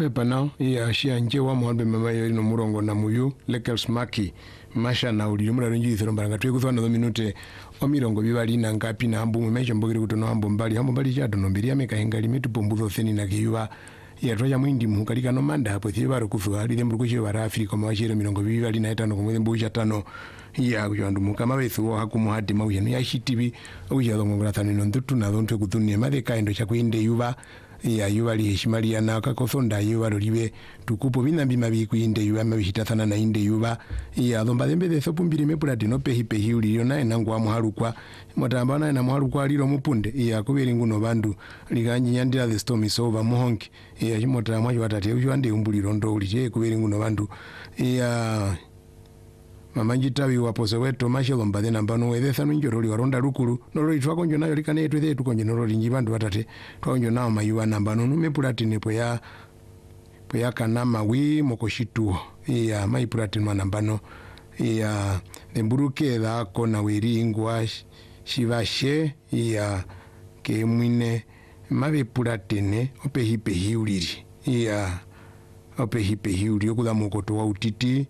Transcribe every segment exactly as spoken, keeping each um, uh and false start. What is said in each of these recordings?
kwepa nao ya shia nje wa muhambe mama yo ino murongo na muyu lekels maki masha na uli mura runji thero mbaranga twe kuthwana minute o mirongo bibali na ngapi na hambu mmecho mbogere kutono hambu mbali hambu mbali cha dono mbiri ameka hengali mitu pombuzo theni na kiywa ya toja mwindi mukalika no manda hapo thiba rukufu ali dembu kuchi bara Afrika ma wachiro mirongo bibali na etano ko mwembu cha tano ya kyandu mukama bethu hakumu hadi mawiyano ya shitibi uya dongo ngratano no ndutu na donto kutunie madeka endo cha kuinde yuba ya yuba li heshimali na kakothonda yuba libe tukupo binambi mabi kuinde yuba mabishitathana na inde yuba ya domba dembe de sopumbiri mepura dino pehi pehi uli yona enangu amuharukwa motamba na na muharukwa liro mupunde ya kubiri nguno bandu liganyi nyandira the storm is over muhonki ya himota mwajo watate ushwande umbuliro ndo ulije kubiri nguno bandu ya mamanji tabi wapose weto mashelo mbade nambano wedetha njoro li waronda lukulu nolo itwako njo nayo likane yetu yetu konje nolo linji bandu watate twanjo nao mayuwa nambano numepulati po ya po ya kanama wi mokoshitu ya maipulati nambano ya nemburuke da kona wiri ngwa shivashe ya ke mwine mabe pulatene opehi pehi uliri ya opehi pehi uliri okuda mokoto wa utiti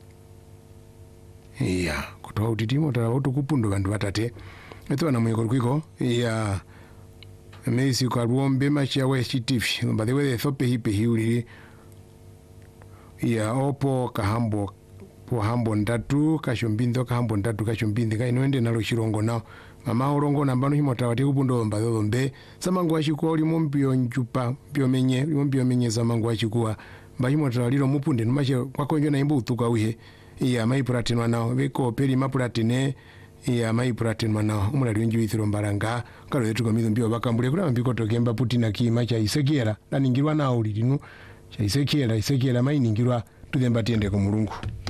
ya kutoa utitimo tara watu kupundo bandu batate eto na mwiko kwiko ya mezi kwa ruombe machia we chitifi mbade we thope hipe hiuli ya opo kahambo po hambo ndatu kashombindo kahambo ndatu kashombinde kai noende nalo shirongo nao mama orongo nambano himota wati kupundo mbade dombe samangu ashikuwa uli mompio njupa pio menye mompio menye samangu ashikuwa mbahimota lilo mupunde numache kwakonjo na imbu utuka uhe iya mai pratinwa nao beko peri mapuratine iya mai pratinwa nao umulali wenji withiro mbaranga kalo yetu komizo mbio bakambule kula mbiko tokemba putina kima cha isekera na ningirwa nao lilinu cha isekera isekera mai ningirwa tudemba tiende ku Mulungu.